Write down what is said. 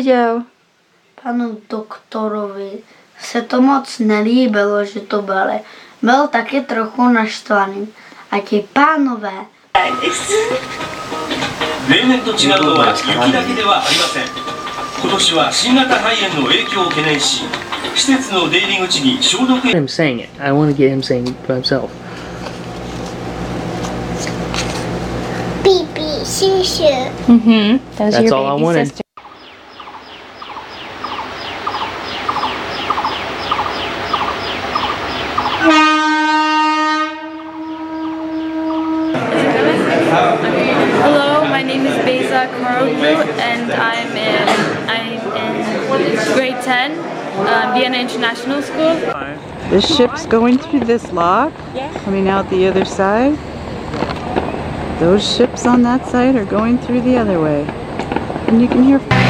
viděl. Panu doktorovi se to moc nelíbilo, že to byli. Byl taky trochu naštvaný. A ti pánové. 例年と違うのは雪だけではありません。今年は新型肺炎の影響を懸念し、施設の出入り口に消毒。 Him saying it. I want to get him saying it by himself. Baby sister. That's That's your all I baby wanted. sister. Hello, my name is Beza Karoglu and I'm in grade 10, Vienna International School. The ship's going through this lock, coming out the other side. Those ships on that side are going through the other way. And you can hear